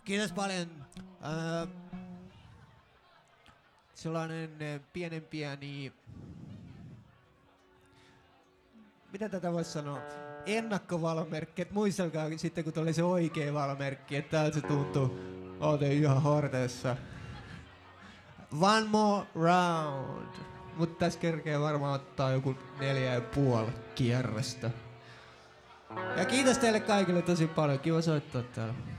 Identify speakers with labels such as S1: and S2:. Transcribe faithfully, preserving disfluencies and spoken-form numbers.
S1: Kiitos paljon. Uh, sellainen pienen pieni, mitä tätä voisi sanoa, ennakkovalomerkki, että muistelkaa sitten kun tuli se oikea valomerkki, että täältä se tuntuu, oote ihan horteessa. One more round. Mutta tässä kerkee varmaan ottaa joku neljä ja puoli kierrosta. Ja kiitos teille kaikille tosi paljon, kiva soittaa täällä.